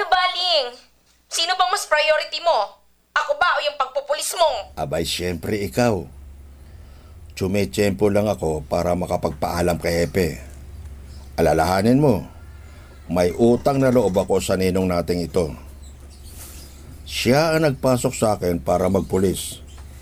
Ano baling? Sino bang mas priority mo? Ako ba o yung pagpupulis mo? Abay, siyempre ikaw. Tsumetsyempo lang ako para makapagpaalam kay Hepe. Alalahanin mo, may utang na loob ako sa ninong nating ito. Siya ang nagpasok sa akin para magpulis.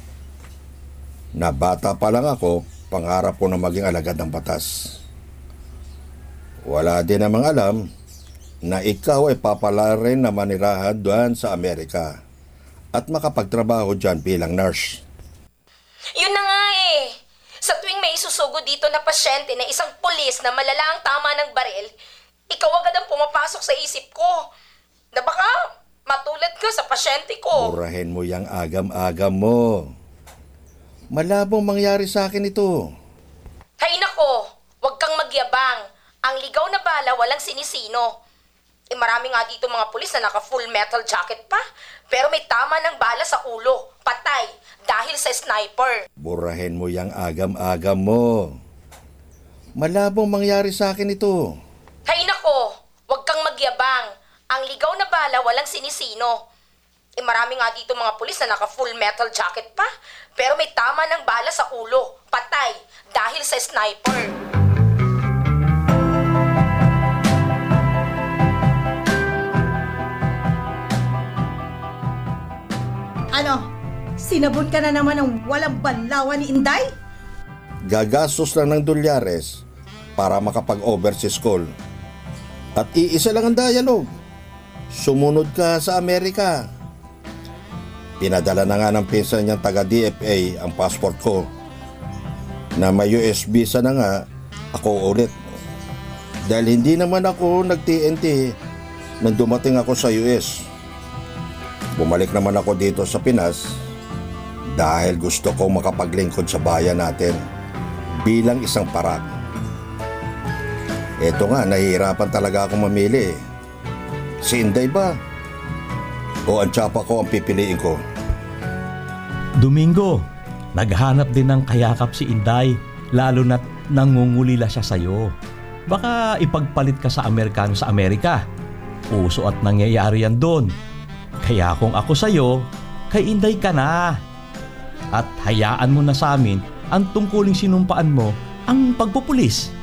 Na bata pa lang ako, pangarap ko na maging alagad ng batas. Wala din namang alam na ikaw ay papala rin na manirahan doon sa Amerika at makapagtrabaho dyan bilang nurse. Yun na nga eh. Sa tuwing may isusugo dito na pasyente na isang pulis na malala ang tama ng baril, ikaw agad ang pumapasok sa isip ko. Na baka matulad ka sa pasyente ko. Murahin mo yang agam-agam mo. Malabong mangyari sa akin ito. Hay nako, huwag kang magyabang. Ang ligaw na bala walang sinisino. Eh marami nga dito mga pulis na naka full metal jacket pa. Pero may tama ng bala sa ulo. Patay. Dahil sa sniper. Burahin mo yang agam-agam mo. Malabong mangyari sa akin ito. Hay nako, huwag kang magyabang. Ang ligaw na bala walang sinisino. Eh marami nga dito mga pulis na naka full metal jacket pa. Pero may tama ng bala sa ulo. Patay. Dahil sa sniper. Ano? Sinabot ka na naman ng walang banlawan ni Inday? Gagastos lang ng dolyares para makapag-overseas call. At iisa lang ang dialogue. Sumunod ka sa Amerika. Pinadala na nga ng pinsan niyang taga-DFA ang passport ko. Na may US visa na nga, ako ulit. Dahil hindi naman ako nag-TNT nang dumating ako sa US. Bumalik naman ako dito sa Pinas dahil gusto kong makapaglingkod sa bayan natin bilang isang parak. Eto nga, nahihirapan talaga akong mamili. Si Inday ba? O ang tsapa ko ang pipiliin ko? Domingo, naghanap din ng kayakap si Inday, lalo na't nangungulila siya sa'yo. Baka ipagpalit ka sa Amerikano sa Amerika. Uso at nangyayari yan doon. Kaya kung ako sa'yo, kay Inday ka na. At hayaan mo na sa amin ang tungkuling sinumpaan mo ang pagpupulis.